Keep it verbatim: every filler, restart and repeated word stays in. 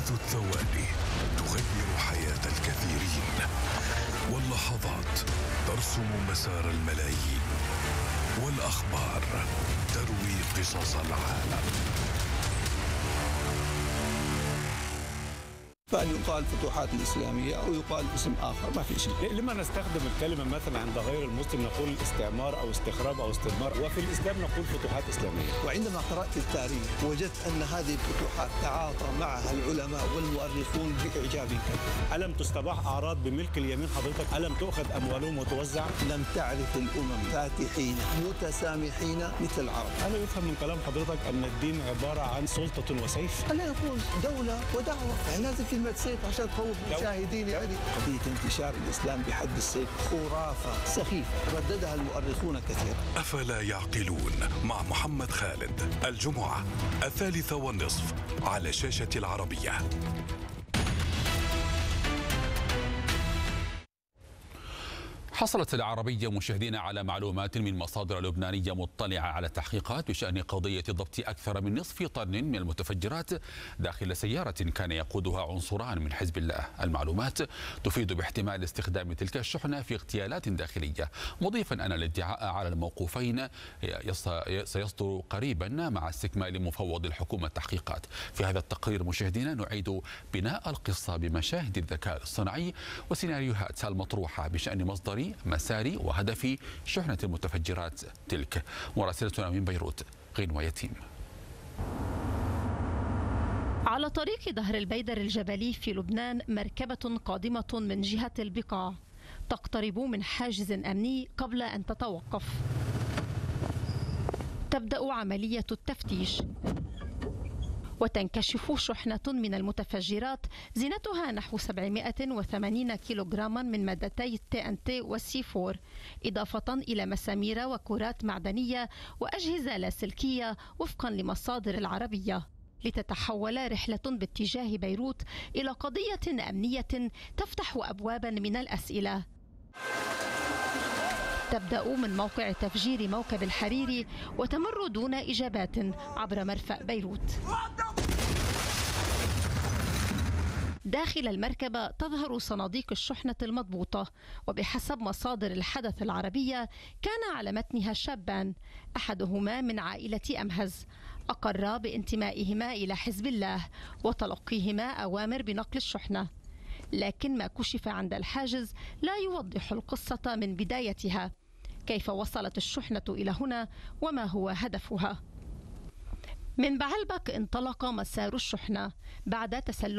الثواني تغير حياة الكثيرين، واللحظات ترسم مسار الملايين، والأخبار تروي قصص العالم. فأن يقال فتوحات الإسلامية أو يقال اسم آخر ما في شيء. لما نستخدم الكلمة مثلا عند غير المسلم نقول استعمار أو استخراب أو استدمار، وفي الإسلام نقول فتوحات إسلامية. وعندما قرأت التاريخ وجدت أن هذه الفتوحات تعاطى معها العلماء والمؤرخون بإعجاب كبير. ألم تستباح أعراض بملك اليمين حضرتك؟ ألم تؤخذ أموالهم وتوزع؟ لم تعرف الأمم فاتحين متسامحين مثل العرب. أنا يفهم من كلام حضرتك أن الدين عبارة عن سلطة وسيف؟ خلينا نقول دولة ودعوة، يعني لازم كلمة سيف عشان تخوف المشاهدين. يعني قضية انتشار الإسلام بحد السيف خرافة سخيفة رددها المؤرخون كثيرا. أفلا يعقلون مع محمد خالد، الجمعة الثالثة والنصف على شاشة العربية. حصلت العربية مشاهدين على معلومات من مصادر لبنانية مطلعة على التحقيقات بشأن قضية ضبط أكثر من نصف طن من المتفجرات داخل سيارة كان يقودها عنصران من حزب الله. المعلومات تفيد باحتمال استخدام تلك الشحنة في اغتيالات داخلية، مضيفا أن الادعاء على الموقوفين سيصدر قريبا مع استكمال مفوض الحكومة التحقيقات. في هذا التقرير مشاهدينا نعيد بناء القصة بمشاهد الذكاء الاصطناعي وسيناريوهات المطروحة بشأن مصدر مساري وهدف شحنة المتفجرات تلك. مراسلتنا من بيروت غنوة يتيم. على طريق ظهر البيدر الجبلي في لبنان مركبة قادمة من جهة البقاع تقترب من حاجز أمني قبل أن تتوقف. تبدأ عملية التفتيش وتنكشف شحنة من المتفجرات زينتها نحو سبعمائة وثمانين كيلوغراما من مادتي التي ان تي والسي فور، إضافة إلى مسامير وكرات معدنية وأجهزة لاسلكية وفقا لمصادر العربية، لتتحول رحلة باتجاه بيروت إلى قضية أمنية تفتح أبوابا من الأسئلة. تبدأ من موقع تفجير موكب الحريري وتمر دون إجابات عبر مرفأ بيروت. داخل المركبة تظهر صناديق الشحنة المضبوطة، وبحسب مصادر الحدث العربية كان على متنها شابان، أحدهما من عائلة أمهز، أقر بانتمائهما إلى حزب الله وتلقيهما أوامر بنقل الشحنة، لكن ما كشف عند الحاجز لا يوضح القصة من بدايتها. كيف وصلت الشحنة إلى هنا وما هو هدفها؟ من بعلبك انطلق مسار الشحنة بعد تسلل